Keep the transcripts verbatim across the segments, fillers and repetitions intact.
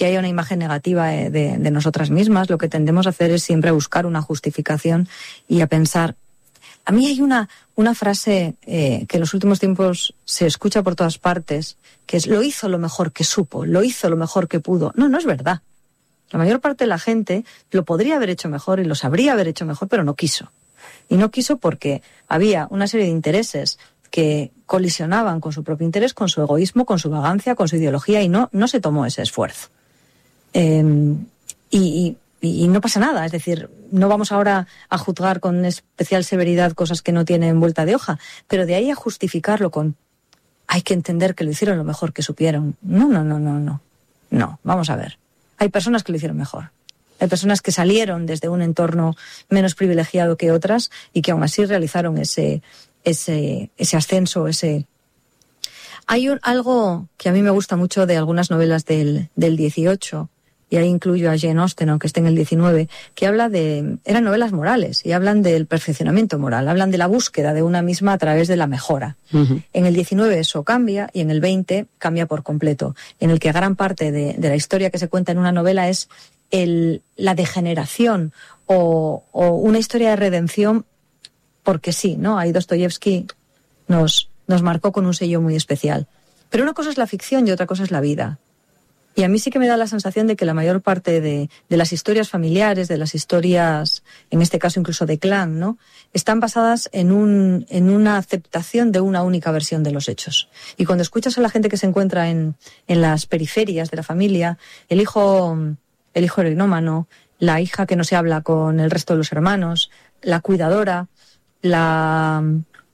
que haya una imagen negativa de, de, de nosotras mismas, lo que tendemos a hacer es siempre buscar una justificación y a pensar. A mí hay una, una frase eh, que en los últimos tiempos se escucha por todas partes, que es: lo hizo lo mejor que supo, lo hizo lo mejor que pudo. No, no es verdad. La mayor parte de la gente lo podría haber hecho mejor y lo sabría haber hecho mejor, pero no quiso. Y no quiso porque había una serie de intereses que colisionaban con su propio interés, con su egoísmo, con su vagancia, con su ideología, y no, no se tomó ese esfuerzo. Eh, y, y Y no pasa nada, es decir, no vamos ahora a juzgar con especial severidad cosas que no tienen vuelta de hoja, pero de ahí a justificarlo con hay que entender que lo hicieron lo mejor que supieron. No, no, no, no, no. No, vamos a ver. Hay personas que lo hicieron mejor. Hay personas que salieron desde un entorno menos privilegiado que otras y que aún así realizaron ese, ese, ese ascenso, ese... Hay un, algo que a mí me gusta mucho de algunas novelas del, del dieciocho, y ahí incluyo a Jane Austen, aunque esté en el diecinueve, que habla de... eran novelas morales, y hablan del perfeccionamiento moral, hablan de la búsqueda de una misma a través de la mejora. Uh-huh. En el diecinueve eso cambia, y en el veinte cambia por completo, en el que gran parte de, de la historia que se cuenta en una novela es el, la degeneración o, o una historia de redención, porque sí, ¿no? Ahí Dostoyevsky nos, nos marcó con un sello muy especial. Pero una cosa es la ficción y otra cosa es la vida. Y a mí sí que me da la sensación de que la mayor parte de, de las historias familiares, de las historias, en este caso incluso de clan, ¿no?, están basadas en un, en una aceptación de una única versión de los hechos. Y cuando escuchas a la gente que se encuentra en, en las periferias de la familia, el hijo, el hijo heroinómano, la hija que no se habla con el resto de los hermanos, la cuidadora, la...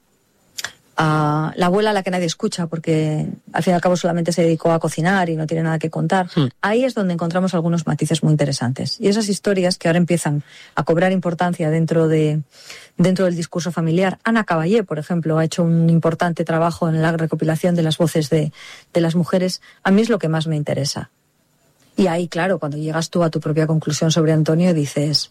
a la abuela a la que nadie escucha porque al fin y al cabo solamente se dedicó a cocinar y no tiene nada que contar. Hmm. Ahí es donde encontramos algunos matices muy interesantes. Y esas historias que ahora empiezan a cobrar importancia dentro de dentro del discurso familiar. Ana Caballé, por ejemplo, ha hecho un importante trabajo en la recopilación de las voces de, de las mujeres. A mí es lo que más me interesa. Y ahí, claro, cuando llegas tú a tu propia conclusión sobre Antonio, dices...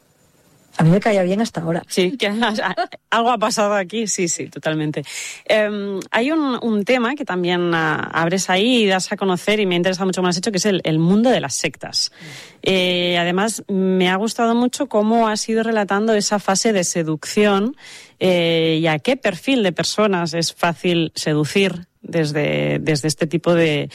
a mí me caía bien hasta ahora. Sí, que algo ha pasado aquí, sí, sí, totalmente. Eh, hay un, un tema que también uh, abres ahí y das a conocer y me interesa mucho, como has hecho, que es el, el mundo de las sectas. Eh, además, me ha gustado mucho cómo has ido relatando esa fase de seducción eh, y a qué perfil de personas es fácil seducir desde, desde este tipo de,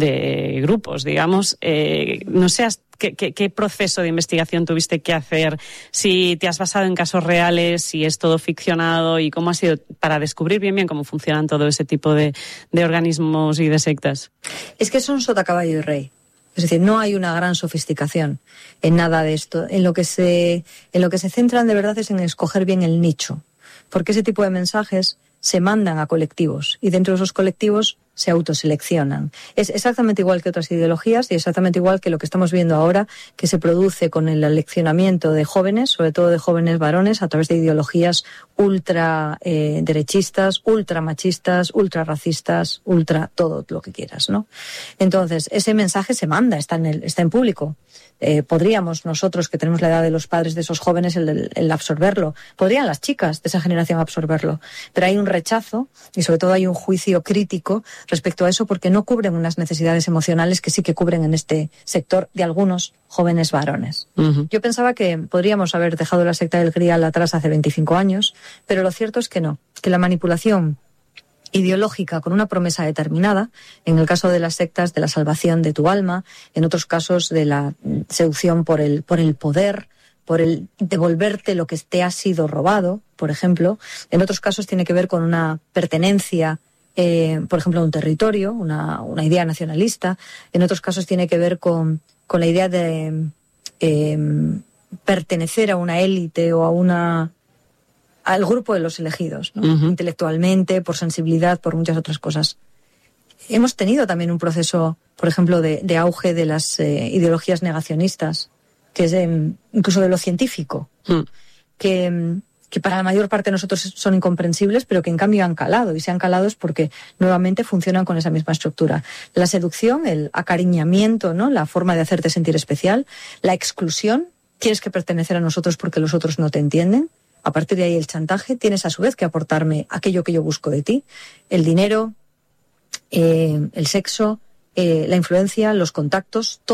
de grupos, digamos. Eh, no sé qué, qué, qué proceso de investigación tuviste que hacer, si te has basado en casos reales, si es todo ficcionado y cómo ha sido para descubrir bien bien cómo funcionan todo ese tipo de, de organismos y de sectas. Es que son sota, caballo y rey. Es decir, no hay una gran sofisticación en nada de esto. En lo que se, en lo que se centran de verdad es en escoger bien el nicho. Porque ese tipo de mensajes se mandan a colectivos y dentro de esos colectivos se autoseleccionan. Es exactamente igual que otras ideologías y exactamente igual que lo que estamos viendo ahora, que se produce con el aleccionamiento de jóvenes, sobre todo de jóvenes varones, a través de ideologías ultra eh, derechistas, ultra machistas, ultra racistas, ultra todo lo que quieras, ¿no? Entonces, ese mensaje se manda, está en, el, está en público. Eh, podríamos nosotros, que tenemos la edad de los padres de esos jóvenes, el, el, el absorberlo. Podrían las chicas de esa generación absorberlo. Pero hay un rechazo y sobre todo hay un juicio crítico respecto a eso porque no cubren unas necesidades emocionales que sí que cubren en este sector de algunos jóvenes varones. Uh-huh. Yo pensaba que podríamos haber dejado la secta del Grial atrás hace veinticinco años, pero lo cierto es que no, que la manipulación ideológica con una promesa determinada, en el caso de las sectas de la salvación de tu alma, en otros casos de la seducción por el, por el poder, por el devolverte lo que te ha sido robado, por ejemplo. En otros casos tiene que ver con una pertenencia, eh, por ejemplo, a un territorio, una, una idea nacionalista. En otros casos tiene que ver con, con la idea de eh, pertenecer a una élite o a una... al grupo de los elegidos, ¿no? Uh-huh. Intelectualmente, por sensibilidad, por muchas otras cosas. Hemos tenido también un proceso, por ejemplo, de, de auge de las eh, ideologías negacionistas, que es eh, incluso de lo científico, uh-huh. que, que para la mayor parte de nosotros son incomprensibles, pero que en cambio han calado, y se han calado es porque nuevamente funcionan con esa misma estructura. La seducción, el acariñamiento, ¿no?, la forma de hacerte sentir especial, la exclusión, tienes que pertenecer a nosotros porque los otros no te entienden. A partir de ahí el chantaje, tienes a su vez que aportarme aquello que yo busco de ti, el dinero, eh, el sexo, eh, la influencia, los contactos, todo.